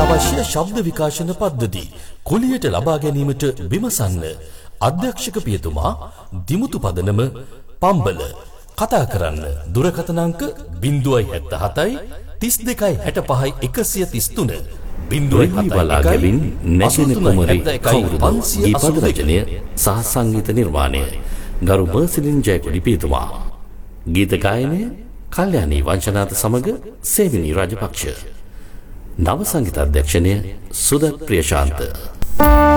අවශ්‍ය ශබ්ද විකාශන පද්ධති කුලියට ලබා ගැනීමට විමසන්න. අධ්‍යක්ෂක පියතුමා දිමුතු පදනම පම්බල. කතා කරන්න දුරකථන අංක 077 32 65 133 බලාගෙවින් නැසෙන කුමරි කවුරුද? ගීපද රචනය සහ සංගීත නිර්මාණය ගරු මර්සිලින් ජයකොඩි පියතුමා. ගීත ගායනය කල්යාණී වංශනාත සමග සේවිනී රාජපක්ෂ. නව සංගීත අධ්‍යක්ෂණය සුදත් ප්‍රියශාන්ත.